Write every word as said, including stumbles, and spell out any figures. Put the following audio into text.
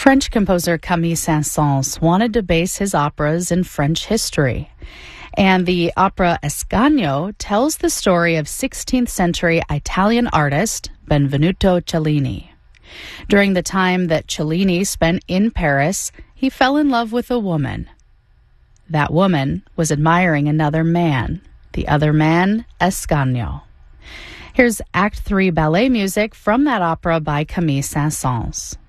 French composer Camille Saint-Saëns wanted to base his operas in French history. And the opera Ascanio tells the story of sixteenth century Italian artist Benvenuto Cellini. During the time that Cellini spent in Paris, he fell in love with a woman. That woman was admiring another man, the other man, Ascanio. Here's Act three ballet music from that opera by Camille Saint-Saëns.